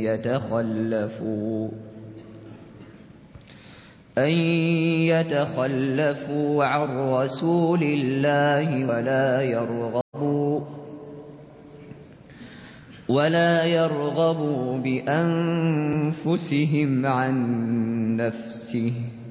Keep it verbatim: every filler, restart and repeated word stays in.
يتخلفوا أن يتخلفوا عن رسول الله ولا يرغبوا ولا يرغبوا بأنفسهم عن نفسه